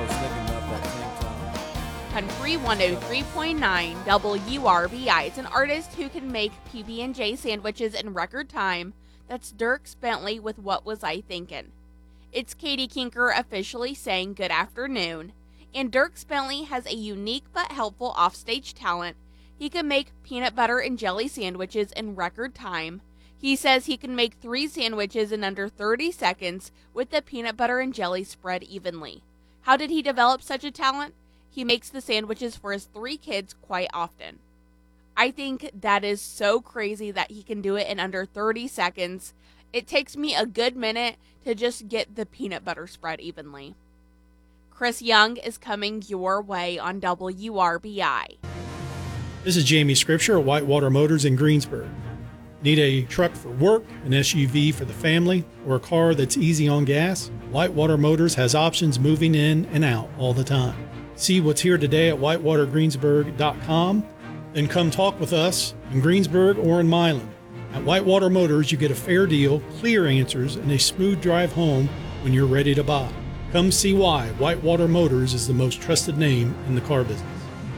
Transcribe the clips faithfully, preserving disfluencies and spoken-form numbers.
sniffing up that tank top. Country one oh three point nine W R B I. It's an artist who can make P B and J sandwiches in record time. That's Dierks Bentley with What Was I Thinkin'? It's Katie Kinker officially saying good afternoon. And Dierks Bentley has a unique but helpful offstage talent. He can make peanut butter and jelly sandwiches in record time. He says he can make three sandwiches in under thirty seconds with the peanut butter and jelly spread evenly. How did he develop such a talent? He makes the sandwiches for his three kids quite often. I think that is so crazy that he can do it in under thirty seconds. It takes me a good minute to just get the peanut butter spread evenly. Chris Young is coming your way on W R B I. This is Jamie Scripture at Whitewater Motors in Greensburg. Need a truck for work, an S U V for the family, or a car that's easy on gas? Whitewater Motors has options moving in and out all the time. See what's here today at whitewater greensburg dot com. Then come talk with us in Greensburg or in Milan. At Whitewater Motors, you get a fair deal, clear answers, and a smooth drive home when you're ready to buy. Come see why Whitewater Motors is the most trusted name in the car business.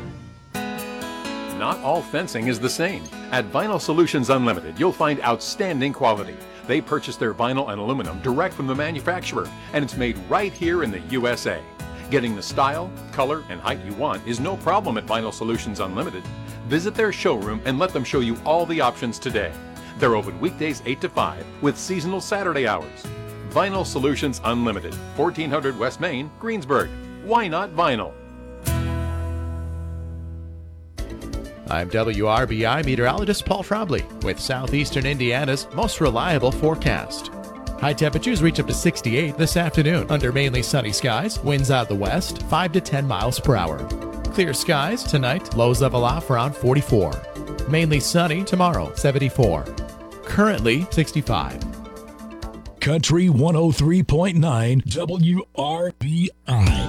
Not all fencing is the same. At Vinyl Solutions Unlimited, you'll find outstanding quality. They purchase their vinyl and aluminum direct from the manufacturer, and it's made right here in the U S A. Getting the style, color, and height you want is no problem at Vinyl Solutions Unlimited. Visit their showroom and let them show you all the options today. They're open weekdays eight to five with seasonal Saturday hours. Vinyl Solutions Unlimited, fourteen hundred West Main, Greensburg. Why not vinyl? I'm W R B I meteorologist Paul Trombley with southeastern Indiana's most reliable forecast. High temperatures reach up to sixty-eight this afternoon under mainly sunny skies, winds out of the west, five to ten miles per hour. Clear skies tonight, lows level off around forty-four. Mainly sunny tomorrow, seventy-four. Currently sixty-five. Country one oh three point nine W R B I.